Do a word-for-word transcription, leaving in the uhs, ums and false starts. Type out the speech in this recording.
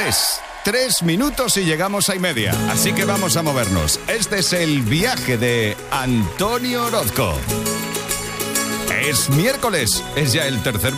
Tres. Tres minutos y llegamos a y media. Así que vamos a movernos. Este es el viaje de Antonio Orozco. Es miércoles. Es ya el tercer